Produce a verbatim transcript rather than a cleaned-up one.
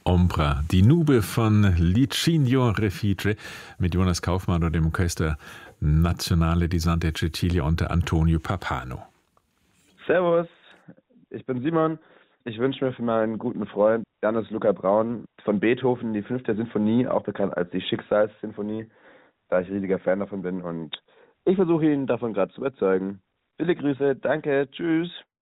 Ombra, die Nube von Licinio Refice mit Jonas Kaufmann und dem Orchester Nazionale di Santa Cecilia unter Antonio Papano. Servus, ich bin Simon. Ich wünsche mir für meinen guten Freund Janis Luca Braun von Beethoven die fünfte Sinfonie, auch bekannt als die Schicksalssinfonie, da ich riesiger Fan davon bin und ich versuche ihn davon gerade zu überzeugen. Viele Grüße, danke, tschüss.